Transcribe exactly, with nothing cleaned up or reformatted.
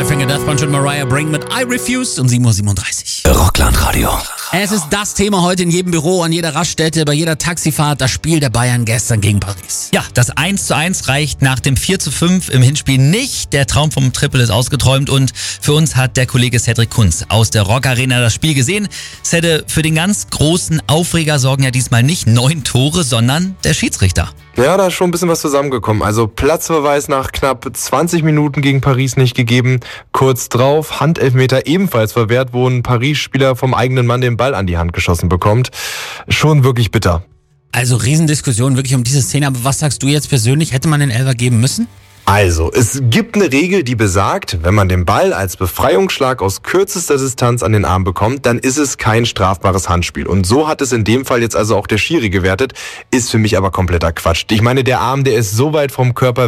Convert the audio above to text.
Finger Death Punch und Mariah Bring mit I Refuse um sieben Uhr siebenunddreißig. Rockland-Radio. Es ist das Thema heute in jedem Büro, an jeder Raststätte, bei jeder Taxifahrt, das Spiel der Bayern gestern gegen Paris. Ja, das eins zu eins reicht nach dem vier zu fünf im Hinspiel nicht. Der Traum vom Triple ist ausgeträumt und für uns hat der Kollege Cedric Kunz aus der Rock Arena das Spiel gesehen. Cedric, für den ganz großen Aufreger sorgen ja diesmal nicht neun Tore, sondern der Schiedsrichter. Ja, da ist schon ein bisschen was zusammengekommen. Also Platzverweis nach knapp zwanzig Minuten gegen Paris nicht gegeben. Kurz drauf Handelfmeter ebenfalls verwehrt, wo ein Paris-Spieler vom eigenen Mann den Ball an die Hand geschossen bekommt. Schon wirklich bitter. Also Riesendiskussion wirklich um diese Szene. Aber was sagst du jetzt persönlich? Hätte man den Elfer geben müssen? Also, es gibt eine Regel, die besagt, wenn man den Ball als Befreiungsschlag aus kürzester Distanz an den Arm bekommt, dann ist es kein strafbares Handspiel. Und so hat es in dem Fall jetzt also auch der Schiri gewertet, ist für mich aber kompletter Quatsch. Ich meine, der Arm, der ist so weit vom Körper